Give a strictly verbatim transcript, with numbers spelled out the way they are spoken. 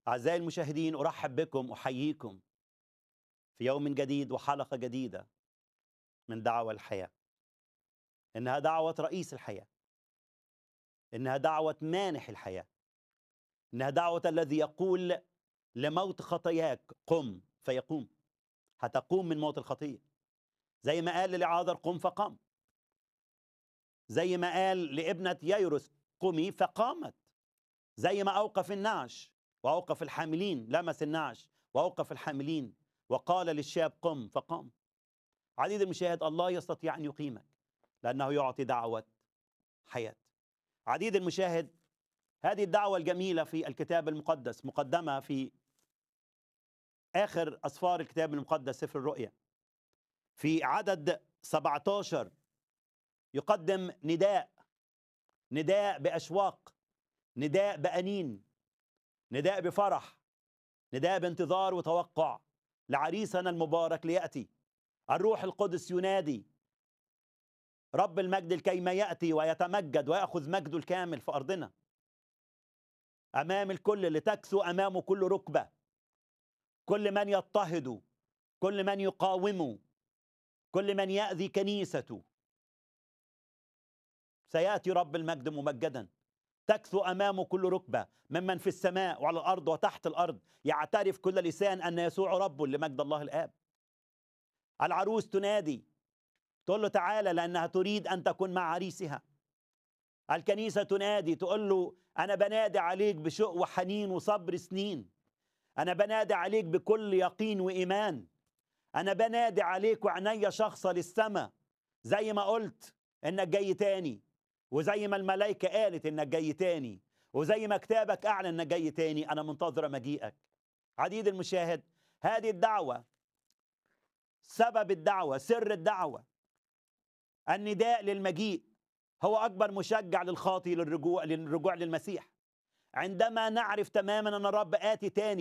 أعزائي المشاهدين، أرحب بكم، أحييكم في يوم جديد وحلقة جديدة من دعوة الحياة. إنها دعوة رئيس الحياة، إنها دعوة مانح الحياة، إنها دعوة الذي يقول لموت خطاياك قم فيقوم. هتقوم من موت الخطية زي ما قال للعاذر قم فقام، زي ما قال لابنة ييروس قمي فقامت، زي ما أوقف النعش وأوقف الحاملين، لمس النعش وأوقف الحاملين وقال للشاب قم فقام. عزيزي المشاهد، الله يستطيع أن يقيمك لأنه يعطي دعوة حياة. عزيزي المشاهد، هذه الدعوة الجميلة في الكتاب المقدس مقدمة في آخر أسفار الكتاب المقدس سفر الرؤيا في عدد سبعة عشر. يقدم نداء، نداء بأشواق، نداء بأنين، نداء بفرح، نداء بانتظار وتوقع لعريسنا المبارك ليأتي. الروح القدس ينادي رب المجد لكيما يأتي ويتمجد ويأخذ مجده الكامل في أرضنا أمام الكل، لتكسو أمامه كل ركبة، كل من يضطهد، كل من يقاوم، كل من يأذي كنيسته. سيأتي رب المجد ممجدا، تكسو أمامه كل ركبة ممن في السماء وعلى الأرض وتحت الأرض، يعترف كل لسان أن يسوع رب لمجد الله الآب. العروس تنادي، تقول له تعالى لأنها تريد أن تكون مع عريسها. الكنيسة تنادي، تقول له أنا بنادي عليك بشوق وحنين وصبر سنين، أنا بنادي عليك بكل يقين وإيمان، أنا بنادي عليك وعنيا شخصة للسماء، زي ما قلت إنك جاي تاني، وزي ما الملائكة قالت إنك جاي تاني، وزي ما كتابك أعلن إنك جاي تاني. أنا منتظرة مجيئك. عديد المشاهد، هذه الدعوة، سبب الدعوة، سر الدعوة، النداء للمجيء، هو أكبر مشجع للخاطي للرجوع للرجوع للمسيح. عندما نعرف تماما أن الرب آتي تاني